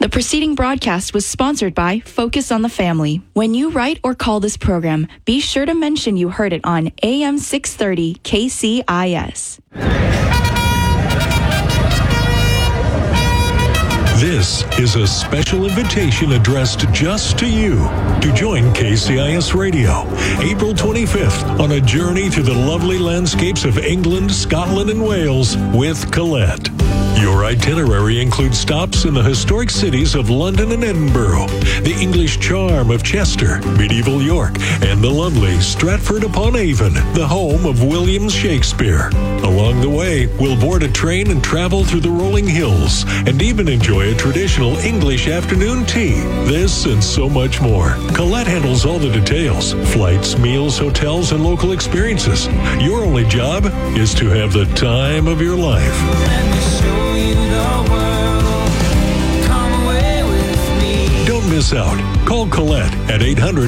The preceding broadcast was sponsored by Focus on the Family. When you write or call this program, be sure to mention you heard it on AM 630 KCIS. This is a special invitation addressed just to you to join KCIS Radio April 25th on a journey to the lovely landscapes of England, Scotland, and Wales with Colette. Your itinerary includes stops in the historic cities of London and Edinburgh, the English charm of Chester, medieval York, and the lovely Stratford-upon-Avon, the home of William Shakespeare. Along the way, we'll board a train and travel through the rolling hills and even enjoy a traditional English afternoon tea. This and so much more. Colette handles all the details: flights, meals, hotels, and local experiences. Your only job is to have the time of your life. Don't miss out. Call Colette at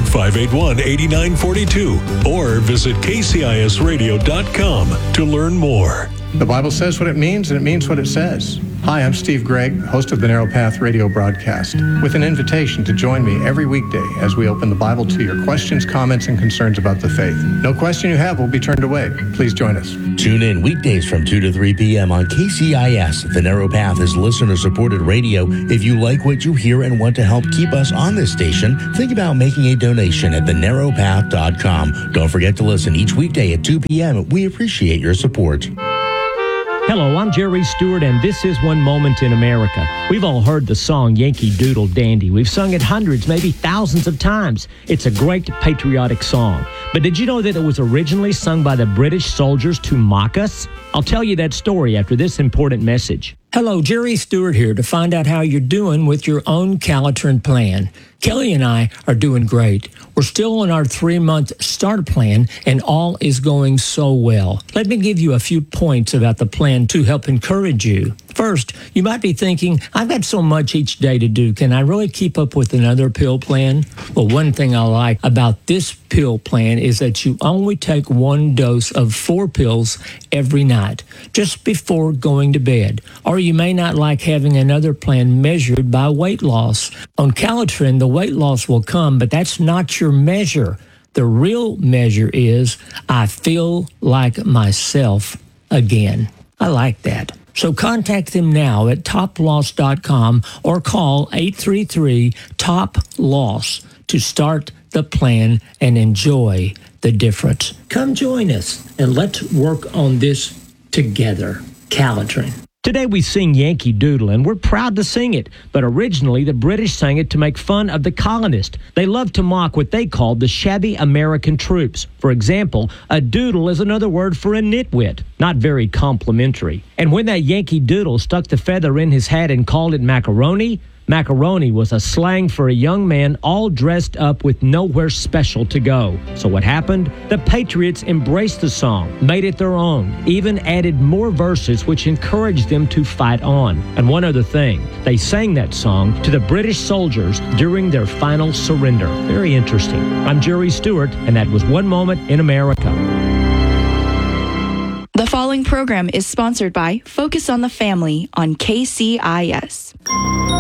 800-581-8942 or visit kcisradio.com to learn more. The Bible says what it means, and it means what it says. Hi, I'm Steve Gregg, host of the Narrow Path radio broadcast, with an invitation to join me every weekday as we open the Bible to your questions, comments, and concerns about the faith. No question you have will be turned away. Please join us. Tune in weekdays from 2 to 3 p.m. on KCIS. The Narrow Path is listener-supported radio. If you like what you hear and want to help keep us on this station, think about making a donation at thenarrowpath.com. Don't forget to listen each weekday at 2 p.m. We appreciate your support. Hello, I'm Jerry Stewart, and this is One Moment in America. We've all heard the song Yankee Doodle Dandy. We've sung it hundreds, maybe thousands of times. It's a great patriotic song. But did you know that it was originally sung by the British soldiers to mock us? I'll tell you that story after this important message. Hello, Jerry Stewart here to find out how you're doing with your own Calitrin plan. Kelly and I are doing great. We're still on our 3-month start plan, and all is going so well. Let me give you a few points about the plan to help encourage you. First, you might be thinking, I've got so much each day to do. Can I really keep up with another pill plan? Well, one thing I like about this pill plan is that you only take 1 dose of 4 pills every night, just before going to bed. Or you may not like having another plan measured by weight loss. On Calitrin, the weight loss will come, but that's not your measure. The real measure is, I feel like myself again. I like that. So contact them now at toploss.com or call 833-TOP-LOSS to start the plan and enjoy the difference. Come join us and let's work on this together. Calitrin. Today we sing Yankee Doodle, and we're proud to sing it. But originally, the British sang it to make fun of the colonists. They loved to mock what they called the shabby American troops. For example, a doodle is another word for a nitwit. Not very complimentary. And when that Yankee Doodle stuck the feather in his hat and called it macaroni, macaroni was a slang for a young man all dressed up with nowhere special to go. So what happened? The Patriots embraced the song, made it their own, even added more verses which encouraged them to fight on. And one other thing, they sang that song to the British soldiers during their final surrender. Very interesting. I'm Jerry Stewart, and that was One Moment in America. The following program is sponsored by Focus on the Family on KCIS.